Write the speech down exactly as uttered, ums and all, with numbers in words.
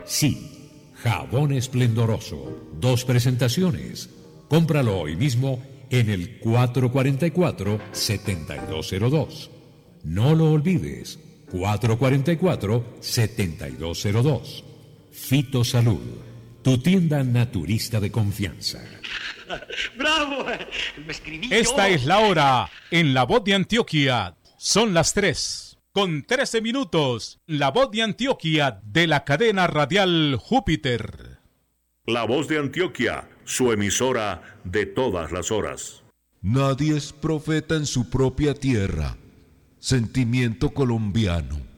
Sí, jabón esplendoroso. Dos presentaciones. Cómpralo hoy mismo en el cuatro cuatro cuatro, siete dos cero dos. No lo olvides, cuatro cuatro cuatro, siete dos cero dos. Fitosalud, tu tienda naturista de confianza. ¡Bravo! Me escribí Esta yo. es la hora en La Voz de Antioquia. Son las tres, con trece minutos. La Voz de Antioquia de la cadena radial Júpiter. La Voz de Antioquia, su emisora de todas las horas. Nadie es profeta en su propia tierra. Sentimiento colombiano.